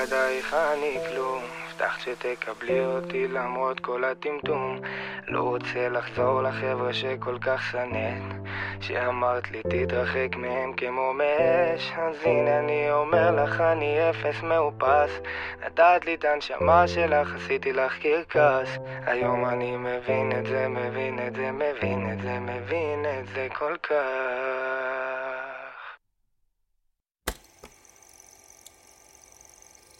בלעדייך אני כלום, הבטחת שתקבלי אותי למרות כל הטמטום. לא רוצה לחזור לחבר'ה שכל כך שנאת, שאמרת לי תתרחק מהם כמו מאש. אז הנה אני אומר לך, אני אפס מאופס. נתת לי את הנשמה שלך, עשיתי לך קרקס. היום אני מבין את זה, מבין את זה, מבין את זה, מבין את זה כל כך.